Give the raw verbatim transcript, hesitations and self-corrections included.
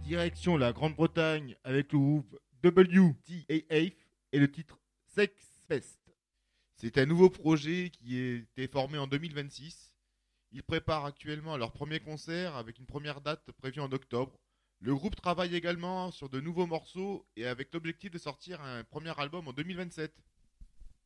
Direction la Grande-Bretagne avec le groupe W T A F et le titre Sex Fest. C'est un nouveau projet qui a été formé en deux mille vingt-six. Ils préparent actuellement leur premier concert avec une première date prévue en octobre. Le groupe travaille également sur de nouveaux morceaux et avec l'objectif de sortir un premier album en deux mille vingt-sept.